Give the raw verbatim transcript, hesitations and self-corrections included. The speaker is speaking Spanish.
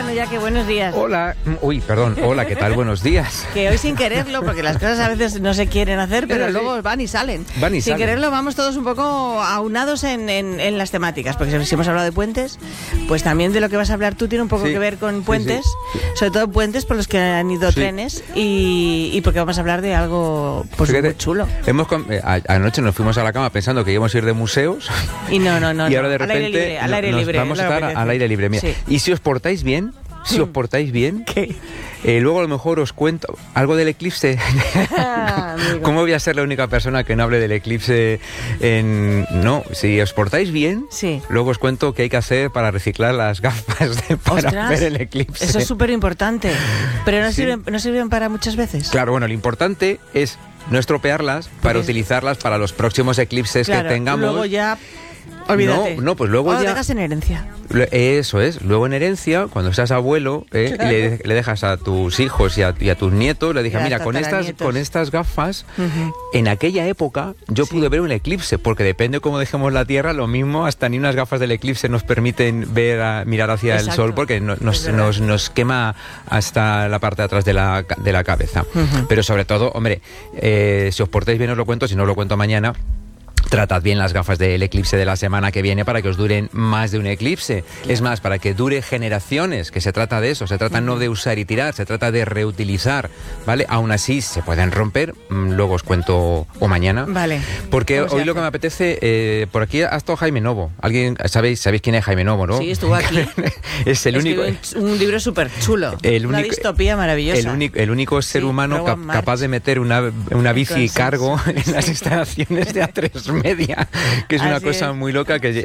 Bueno, ya que buenos días. Hola, uy, perdón, hola, ¿qué tal? Buenos días. Que hoy sin quererlo, porque las cosas a veces no se quieren hacer, pero Era luego así. van y salen. Van y sin salen. quererlo vamos todos un poco aunados en, en, en las temáticas, porque si hemos hablado de puentes, pues también de lo que vas a hablar tú tiene un poco Sí, que ver con sí, puentes, sí. sobre todo puentes por los que han ido Sí. trenes y, y porque vamos a hablar de algo pues Fíjate, muy chulo. Hemos, com- eh, a- anoche nos fuimos a la cama pensando que íbamos a ir de museos Y no, no, no. y no. ahora de al aire repente libre, al no- aire nos libre. vamos a es lo que estar apetece. al aire libre. Mira. Sí. Y si os portáis bien, si os portáis bien, ¿Qué? eh, luego a lo mejor os cuento algo del eclipse. Ah, amigo. ¿Cómo voy a ser la única persona que no hable del eclipse? En... No, si os portáis bien, Sí. luego os cuento qué hay que hacer para reciclar las gafas de- para Ostras, ver el eclipse. Eso es súper importante. Pero no, Sí. sirven, no sirven para muchas veces. Claro, bueno, lo importante es no estropearlas para Porque- utilizarlas para los próximos eclipses Claro, que tengamos. luego ya... Olvídate. No, no, pues luego O lo ya- dejas en herencia. Lo- Eso es. Luego en herencia, cuando seas abuelo, eh, Claro. y le, le dejas a tus hijos y a, y a tus nietos, le Y dije, a mira, los con estas, tataranietos". con estas gafas, Ujú. en aquella época yo Sí. pude ver un eclipse, porque depende de cómo dejemos la Tierra, lo mismo, hasta ni unas gafas del eclipse nos permiten ver a- mirar hacia el Exacto. sol, porque no- Es nos, verdad. nos, nos quema hasta la parte de atrás de la, ca- de la cabeza. Ujú. Pero sobre todo, hombre, eh, si os portáis bien os lo cuento, si no os lo cuento mañana. Tratad bien las gafas del eclipse de la semana que viene para que os duren más de un eclipse. Es más, para que dure generaciones, que se trata de eso. Se trata no de usar y tirar, se trata de reutilizar, ¿vale? Aún así, se pueden romper, mm, luego os cuento o mañana. Vale. Porque ¿Cómo se hoy lo hace? que me apetece, eh, por aquí ha estado Jaime Novo. ¿Alguien sabéis, sabéis quién es Jaime Novo, no? Sí, estuvo aquí. Es el único... Escribió un, un libro súper chulo. El Una único- distopía maravillosa. El único, el único ser Sí, humano Rowan cap- March. capaz de meter una, una bici Consenso. cargo en las Sí. instalaciones de A tres Media, que es una Así cosa es. muy loca que